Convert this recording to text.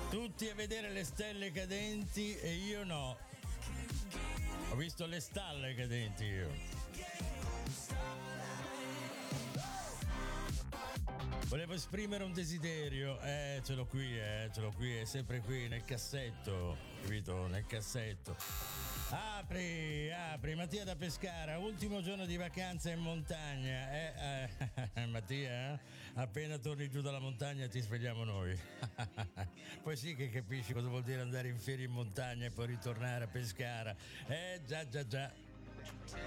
Tutti a vedere le stelle cadenti e io no. Ho visto le stalle cadenti io. Volevo esprimere un desiderio, ce l'ho qui, è sempre qui nel cassetto, capito? Nel cassetto. Apri, Mattia da Pescara, ultimo giorno di vacanza in montagna. Mattia, appena torni giù dalla montagna ti svegliamo noi. Poi sì che capisci cosa vuol dire andare in ferie in montagna e poi ritornare a Pescara. Già.